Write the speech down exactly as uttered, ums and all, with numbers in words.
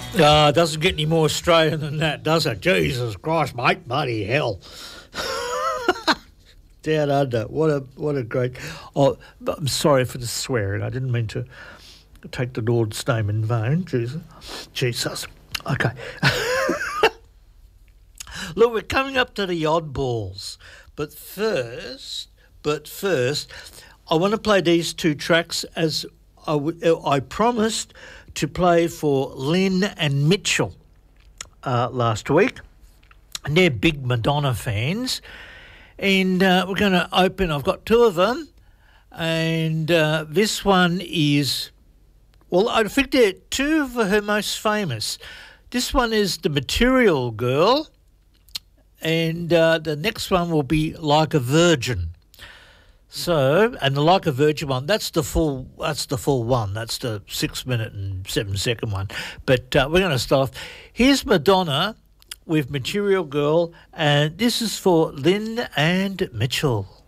Uh, doesn't get any more Australian than that, does it? Jesus Christ, mate, bloody hell. Down under. What a what a great... Oh, I'm sorry for the swearing. I didn't mean to take the Lord's name in vain. Jesus. Jesus. Okay. Look, we're coming up to the oddballs. But first, but first, I want to play these two tracks as I, w- I promised to play for Lynn and Mitchell uh, last week. And they're big Madonna fans. And uh, we're going to open, I've got two of them. And uh, this one is, well, I think they're two of her most famous. This one is The Material Girl. And uh, the next one will be Like a Virgin. So, and the Like a Virgin one, that's the full. That's the full one. That's the six minute and seven second one. But uh, we're going to start off. Here's Madonna with Material Girl, and this is for Lynn and Mitchell.